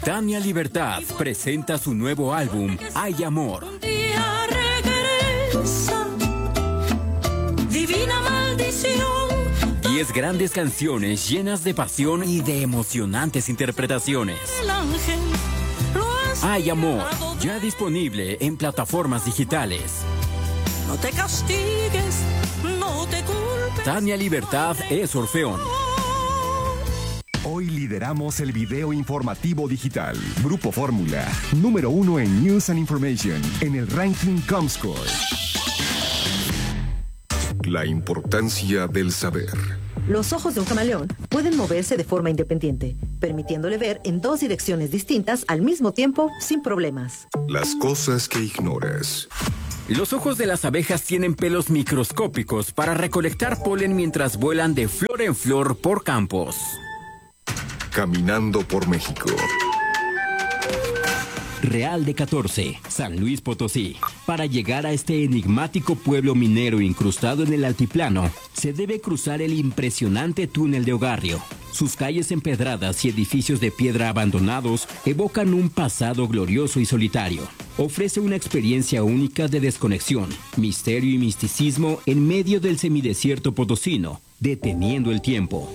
Tania Libertad presenta su nuevo álbum, Hay Amor. Divina maldición. 10 grandes canciones llenas de pasión y de emocionantes interpretaciones. El ángel Hay Amor, ya disponible en plataformas digitales. no te castigues, no te culpes. Tania Libertad es Orfeón. Hoy lideramos el video informativo digital. Grupo Fórmula, número 1 en News and Information, en el ranking Comscore. La importancia del saber. Los ojos de un camaleón pueden moverse de forma independiente, permitiéndole ver en 2 direcciones distintas al mismo tiempo sin problemas. Las cosas que ignoras. Los ojos de las abejas tienen pelos microscópicos para recolectar polen mientras vuelan de flor en flor por campos. Caminando por México. Real de 14, San Luis Potosí. Para llegar a este enigmático pueblo minero incrustado en el altiplano, se debe cruzar el impresionante túnel de Ogarrio. Sus calles empedradas y edificios de piedra abandonados evocan un pasado glorioso y solitario. Ofrece una experiencia única de desconexión, misterio y misticismo en medio del semidesierto potosino, deteniendo el tiempo.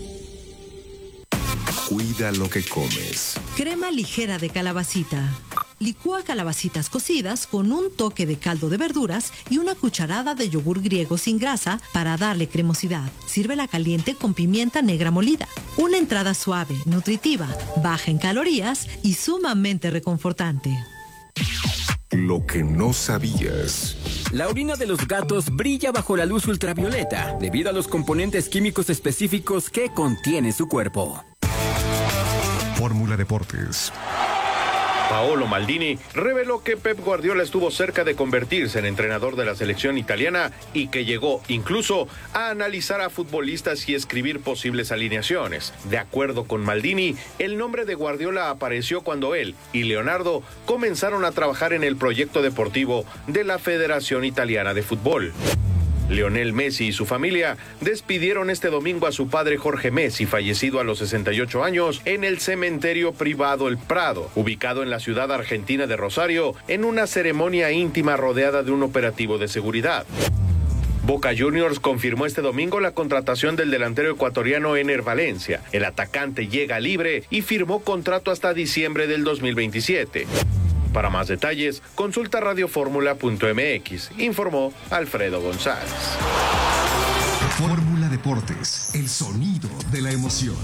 Cuida lo que comes. Crema ligera de calabacita. Licúa calabacitas cocidas con un toque de caldo de verduras y una cucharada de yogur griego sin grasa para darle cremosidad. Sírvela caliente con pimienta negra molida. Una entrada suave, nutritiva, baja en calorías y sumamente reconfortante. Lo que no sabías. La orina de los gatos brilla bajo la luz ultravioleta debido a los componentes químicos específicos que contiene su cuerpo. Fórmula Deportes. Paolo Maldini reveló que Pep Guardiola estuvo cerca de convertirse en entrenador de la selección italiana y que llegó incluso a analizar a futbolistas y escribir posibles alineaciones. De acuerdo con Maldini, el nombre de Guardiola apareció cuando él y Leonardo comenzaron a trabajar en el proyecto deportivo de la Federación Italiana de Fútbol. Lionel Messi y su familia despidieron este domingo a su padre Jorge Messi, fallecido a los 68 años, en el cementerio privado El Prado, ubicado en la ciudad argentina de Rosario, en una ceremonia íntima rodeada de un operativo de seguridad. Boca Juniors confirmó este domingo la contratación del delantero ecuatoriano Ener Valencia. El atacante llega libre y firmó contrato hasta diciembre del 2027. Para más detalles, consulta radioformula.mx, informó Alfredo González. Fórmula Deportes, el sonido de la emoción.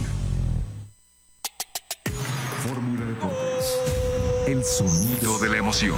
Fórmula Deportes, el sonido de la emoción.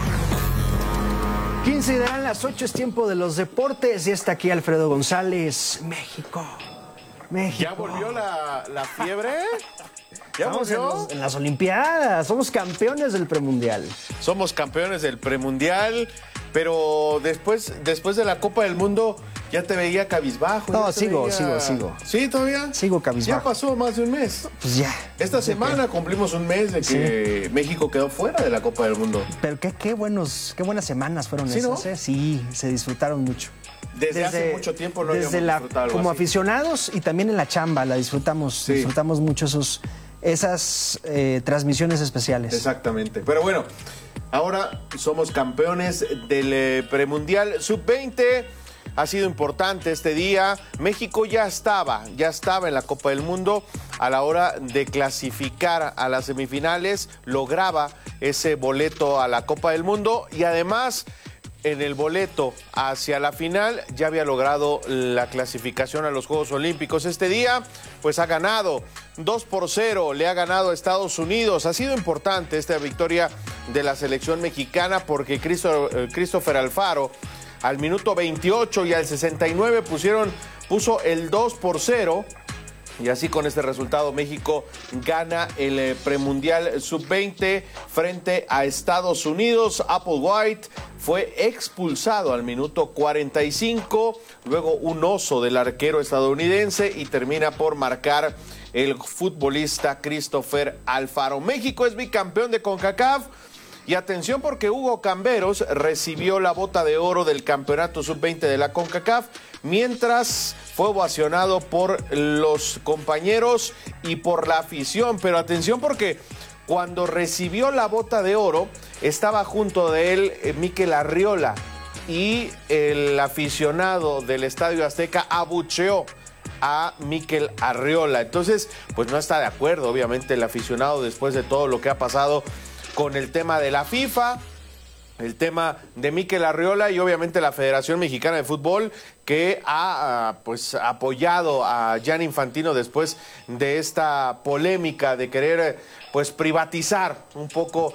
15 darán las 8, es tiempo de los deportes y está aquí Alfredo González. México. ¿Ya volvió la fiebre? Estamos en las Olimpiadas, somos campeones del premundial. Somos campeones del premundial, pero después de la Copa del Mundo ya te veía cabizbajo. No, sigo. ¿Sí, todavía? Sigo cabizbajo. Ya pasó más de un mes. Pues ya. Esta semana cumplimos un mes de que México quedó fuera de la Copa del Mundo. Pero qué buenas semanas fueron ¿Sí, esas, no? ¿eh? Sí, se disfrutaron mucho. Desde hace mucho tiempo no habíamos disfrutado algo como así. Aficionados y también en la chamba la disfrutamos mucho esas transmisiones especiales. Exactamente. Pero bueno, ahora somos campeones del premundial sub-20. Ha sido importante este día. México ya estaba en la Copa del Mundo. A la hora de clasificar a las semifinales, lograba ese boleto a la Copa del Mundo y además en el boleto hacia la final ya había logrado la clasificación a los Juegos Olímpicos. Este día pues ha ganado 2-0, le ha ganado a Estados Unidos. Ha sido importante esta victoria de la selección mexicana porque Christopher Alfaro al minuto 28 y al 69 puso el 2-0. Y así con este resultado México gana el premundial sub-20 frente a Estados Unidos. Applewhite fue expulsado al minuto 45, luego un oso del arquero estadounidense y termina por marcar el futbolista Christopher Alfaro. México es bicampeón de CONCACAF. Y atención porque Hugo Camberos recibió la bota de oro del campeonato sub-20 de la CONCACAF, mientras fue ovacionado por los compañeros y por la afición. Pero atención porque Cuando recibió la bota de oro, estaba junto de él Mikel Arriola, y el aficionado del Estadio Azteca abucheó a Mikel Arriola. Entonces, pues no está de acuerdo, obviamente, el aficionado, después de todo lo que ha pasado con el tema de la FIFA, el tema de Mikel Arriola y obviamente la Federación Mexicana de Fútbol, que ha pues apoyado a Gianni Infantino después de esta polémica de querer pues privatizar un poco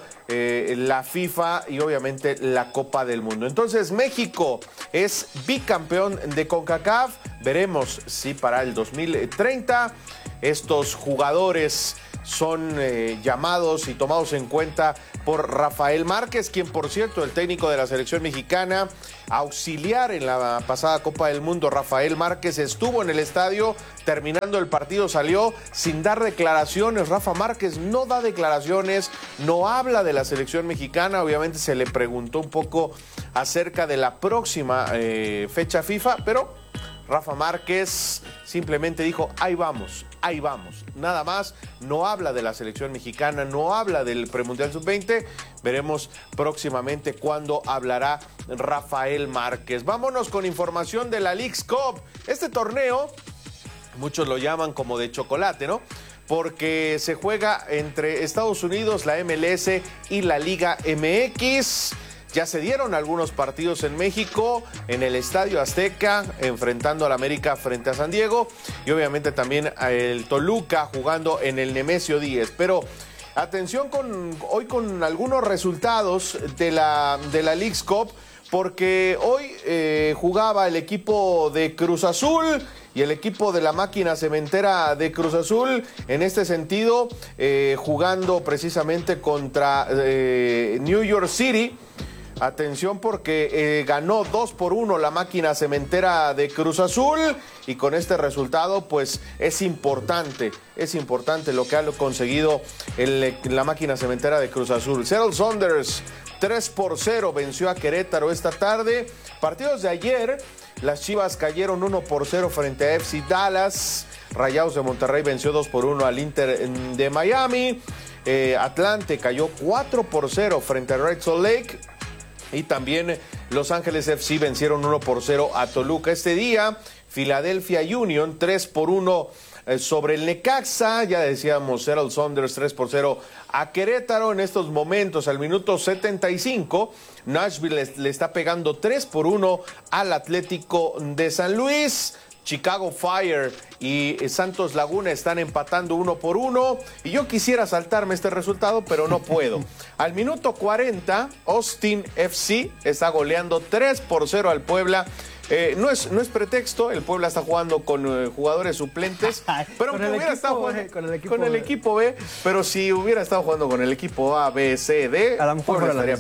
la FIFA y obviamente la Copa del Mundo. Entonces México es bicampeón de CONCACAF. Veremos si para el 2030 estos jugadores son llamados y tomados en cuenta por Rafael Márquez, quien, por cierto, el técnico de la selección mexicana, auxiliar en la pasada Copa del Mundo, Rafael Márquez, estuvo en el estadio, terminando el partido salió sin dar declaraciones. Rafa Márquez no da declaraciones, no habla de la selección mexicana. Obviamente se le preguntó un poco acerca de la próxima fecha FIFA, pero Rafa Márquez simplemente dijo, ahí vamos, nada más. No habla de la selección mexicana, no habla del premundial sub-20. Veremos próximamente cuándo hablará Rafael Márquez. Vámonos con información de la Leagues Cup. Este torneo, muchos lo llaman como de chocolate, ¿no? Porque se juega entre Estados Unidos, la MLS y la Liga MX. Ya se dieron algunos partidos en México, en el Estadio Azteca, enfrentando al América frente a San Diego, y obviamente también el Toluca jugando en el Nemesio 10. Pero atención hoy con algunos resultados de la Leagues Cup, porque hoy jugaba el equipo de Cruz Azul y el equipo de la máquina cementera de Cruz Azul, en este sentido, jugando precisamente contra New York City. Atención porque ganó 2-1 la máquina cementera de Cruz Azul, y con este resultado pues es importante lo que ha conseguido la máquina cementera de Cruz Azul. Seattle Sounders 3-0 venció a Querétaro esta tarde. Partidos de ayer, las Chivas cayeron 1-0 frente a FC Dallas. Rayados de Monterrey venció 2-1 al Inter de Miami. Atlante cayó 4-0 frente a Red Salt Lake. Y también Los Ángeles FC vencieron 1-0 a Toluca. Este día, Philadelphia Union 3-1 sobre el Necaxa. Ya decíamos, Seattle Sounders 3-0 a Querétaro. En estos momentos, al minuto 75, Nashville le está pegando 3-1 al Atlético de San Luis. Chicago Fire y Santos Laguna están empatando 1-1, y yo quisiera saltarme este resultado, pero no puedo. Al minuto 40, Austin FC está goleando 3-0 al Puebla. No es pretexto, el Puebla está jugando con jugadores suplentes, pero con hubiera estado jugando con el equipo B, pero si hubiera estado jugando con el equipo A, B, C, D, a lo mejor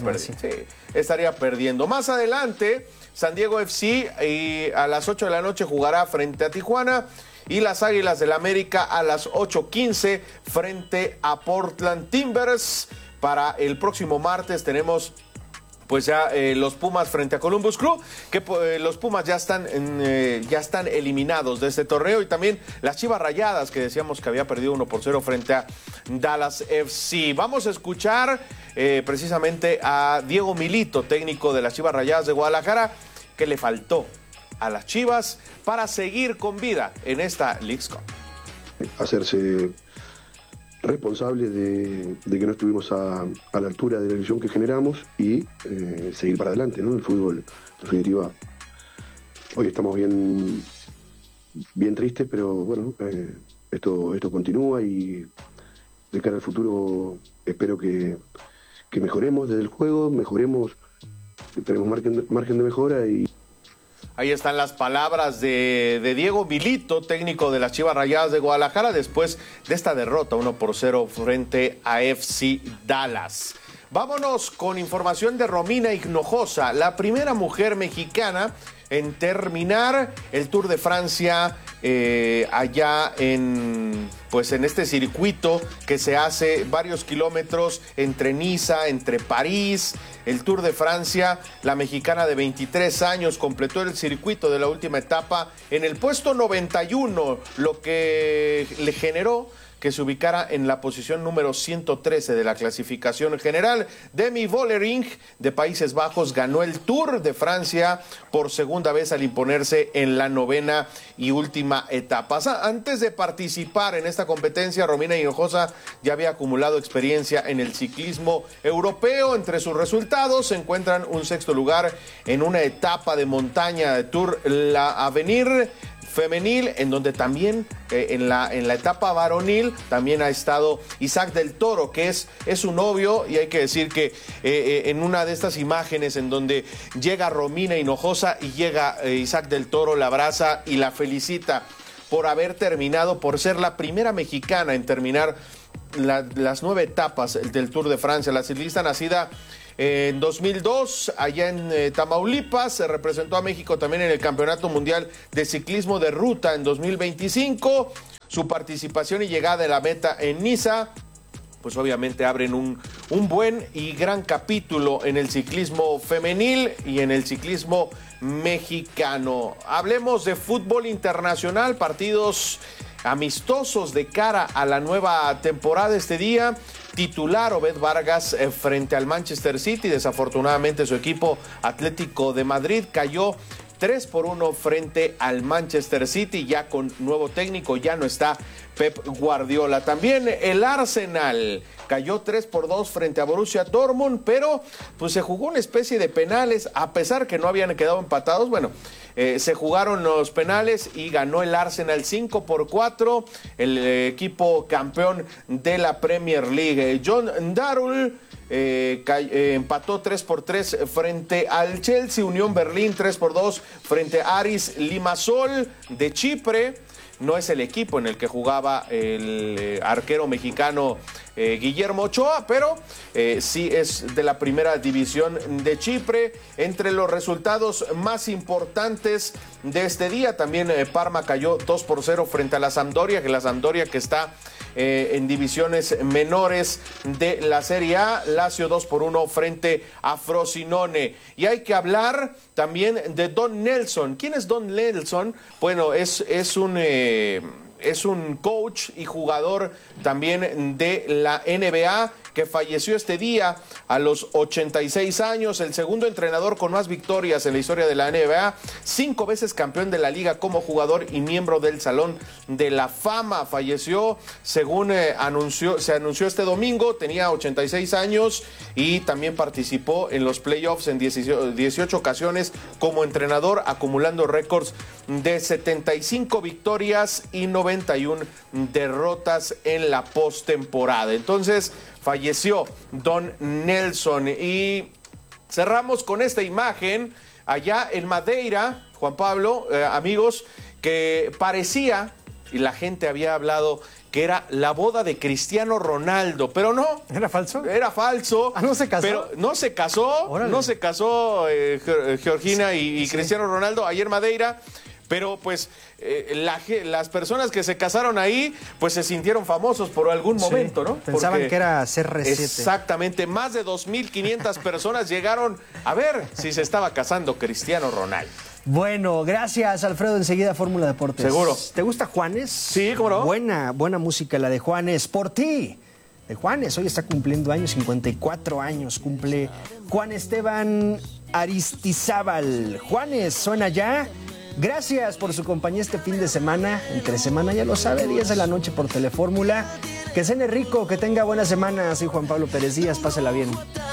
estaría perdiendo. Más adelante, San Diego FC a las 8 de la noche jugará frente a Tijuana, y las Águilas del América a las 8:15 frente a Portland Timbers. Para el próximo martes tenemos pues ya los Pumas frente a Columbus Crew, que los Pumas ya están eliminados de este torneo, y también las Chivas Rayadas, que decíamos que había perdido 1-0 frente a Dallas FC. Vamos a escuchar precisamente a Diego Milito, técnico de las Chivas Rayadas de Guadalajara, que le faltó a las Chivas para seguir con vida en esta Leagues Cup. Hacerse responsable de que no estuvimos a la altura de la ilusión que generamos, y seguir para adelante, ¿no? El fútbol, en definitiva, hoy estamos bien tristes, pero bueno, esto continúa, y de cara al futuro espero que mejoremos desde el juego, tenemos margen de mejora. Y ahí están las palabras de Diego Milito, técnico de las Chivas Rayadas de Guadalajara, después de esta derrota 1-0 frente a FC Dallas. Vámonos con información de Romina Hinojosa, la primera mujer mexicana en terminar el Tour de Francia allá en este circuito que se hace varios kilómetros entre Niza, entre París. El Tour de Francia, la mexicana de 23 años completó el circuito de la última etapa en el puesto 91, lo que le generó que se ubicara en la posición número 113 de la clasificación general. Demi Vollering, de Países Bajos, ganó el Tour de Francia por segunda vez al imponerse en la novena y última etapa. Antes de participar en esta competencia, Romina Hinojosa ya había acumulado experiencia en el ciclismo europeo. Entre sus resultados se encuentran un sexto lugar en una etapa de montaña de Tour La Avenir femenil, en donde también en la etapa varonil también ha estado Isaac del Toro, que es su novio, y hay que decir que en una de estas imágenes en donde llega Romina Hinojosa y llega Isaac del Toro, la abraza y la felicita por haber terminado, por ser la primera mexicana en terminar las 9 etapas del Tour de Francia. La ciclista nacida en 2002, allá en Tamaulipas, se representó a México también en el Campeonato Mundial de Ciclismo de Ruta en 2025. Su participación y llegada a la meta en Niza, pues obviamente abren un buen y gran capítulo en el ciclismo femenil y en el ciclismo mexicano. Hablemos de fútbol internacional, partidos amistosos de cara a la nueva temporada este día. Titular Obed Vargas frente al Manchester City. Desafortunadamente su equipo Atlético de Madrid cayó 3-1 frente al Manchester City, ya con nuevo técnico, ya no está Pep Guardiola. También el Arsenal cayó 3-2 frente a Borussia Dortmund, pero pues se jugó una especie de penales, a pesar que no habían quedado empatados. Bueno, se jugaron los penales y ganó el Arsenal 5-4, el equipo campeón de la Premier League. John Darrell empató 3-3 frente al Chelsea. Unión Berlín 3-2 frente a Aris Limassol de Chipre. No es el equipo en el que jugaba el arquero mexicano Guillermo Ochoa, pero sí es de la primera división de Chipre. Entre los resultados más importantes de este día, también Parma cayó 2-0 frente a la Sampdoria, que está en divisiones menores de la Serie A. Lazio 2-1 frente a Frosinone. Y hay que hablar también de Don Nelson. ¿Quién es Don Nelson? Bueno, es un coach y jugador también de la NBA que falleció este día a los 86 años, el segundo entrenador con más victorias en la historia de la NBA, 5 veces campeón de la liga como jugador y miembro del Salón de la Fama. Falleció, según se anunció este domingo, tenía 86 años y también participó en los playoffs en 18 ocasiones como entrenador, acumulando récords de 75 victorias y 91 derrotas en la postemporada. Entonces, falleció Don Nelson. Y cerramos con esta imagen allá en Madeira, Juan Pablo, amigos, que parecía, y la gente había hablado, que era la boda de Cristiano Ronaldo, pero no. ¿Era falso? Era falso. ¿Ah, no se casó? Pero no se casó. Órale. No se casó Georgina y sí. Cristiano Ronaldo ayer en Madeira. Pero pues las personas que se casaron ahí pues se sintieron famosos por algún momento, ¿no? Pensaban que era CR7. Exactamente, más de 2,500 personas llegaron a ver si se estaba casando Cristiano Ronaldo. Bueno, gracias, Alfredo. Enseguida Fórmula Deportes. Seguro. ¿Te gusta Juanes? Sí, ¿cómo no? Buena música la de Juanes. Por ti. De Juanes, hoy está cumpliendo años, 54 años cumple Juan Esteban Aristizábal. Juanes, suena ya. Gracias por su compañía este fin de semana. Entre semana, ya lo sabe, 10 de la noche por Telefórmula. Que cene rico, que tenga buena semana. Soy Juan Pablo Pérez Díaz, pásela bien.